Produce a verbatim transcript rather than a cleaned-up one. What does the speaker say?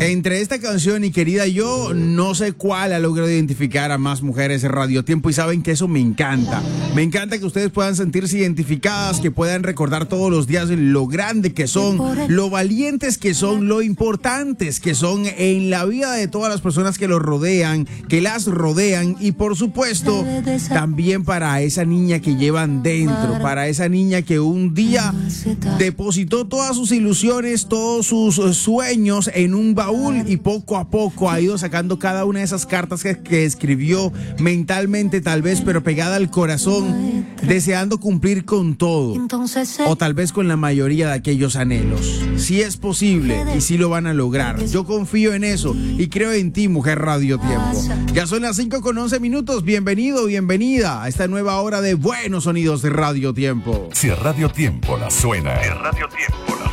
Entre esta canción y Querida Yo, no sé cuál ha logrado identificar a más mujeres en Radio Tiempo y saben que eso me encanta. Me encanta que ustedes puedan sentirse identificadas, que puedan recordar todos los días lo grande que son, lo valientes que son, lo importantes que son en la vida de todas las personas que los rodean, que las rodean y por supuesto también para esa niña que llevan dentro, para esa niña que un día depositó todas sus ilusiones, todos sus sueños en un baúl y poco a poco ha ido sacando cada una de esas cartas que, que escribió mentalmente tal vez, pero pegada al corazón, deseando cumplir con todo o tal vez con la mayoría de aquellos anhelos. Sí es posible y sí lo van a lograr. Yo confío en eso y creo en ti, mujer Radio Tiempo. Ya son las cinco con once minutos. Bienvenido, bienvenida a esta nueva hora de Buenos Sonidos de Radio Tiempo. Si Radio Tiempo la suena, si Radio Tiempo la